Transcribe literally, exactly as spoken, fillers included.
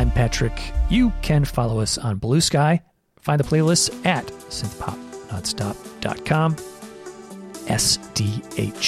I'm Patrick. You can follow us on Blue Sky. Find the playlists at synth pop nonstop dot com. S D H.